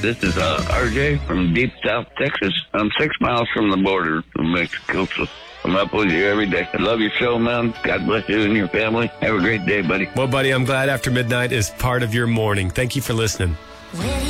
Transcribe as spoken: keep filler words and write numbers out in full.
This is uh, R J from Deep South Texas. I'm six miles from the border of Mexico, so I'm up with you every day. I love your show, man. God bless you and your family. Have a great day, buddy. Well, buddy, I'm glad After Midnight is part of your morning. Thank you for listening.